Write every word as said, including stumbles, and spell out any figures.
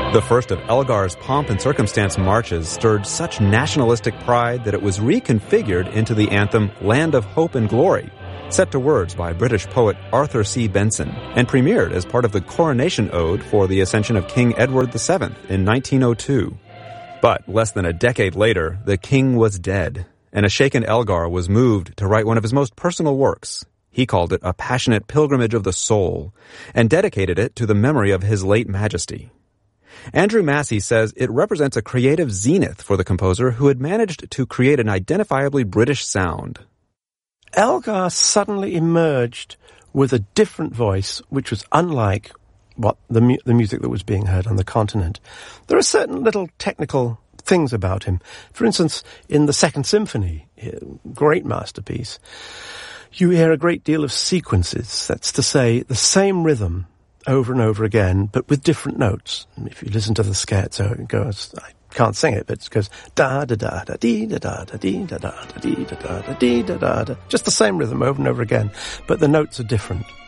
The first of Elgar's pomp and circumstance marches stirred such nationalistic pride that it was reconfigured into the anthem Land of Hope and Glory, set to words by British poet Arthur C. Benson, and premiered as part of the coronation ode for the ascension of King Edward the Seventh in nineteen oh two. But less than a decade later, the king was dead, and a shaken Elgar was moved to write one of his most personal works. He called it a passionate pilgrimage of the soul, and dedicated it to the memory of his late majesty. Andrew Massey says it represents a creative zenith for the composer who had managed to create an identifiably British sound. Elgar suddenly emerged with a different voice, which was unlike what the, mu- the music that was being heard on the continent. There are certain little technical things about him. For instance, in the Second Symphony, great masterpiece, you hear a great deal of sequences. That's to say, the same rhythm over and over again, but with different notes. If you listen to the scherzo, it goes, I can't sing it, but it goes da da da da dee da da da dee da da da dee da da da dee da da da. Just the same rhythm over and over again, but the notes are different.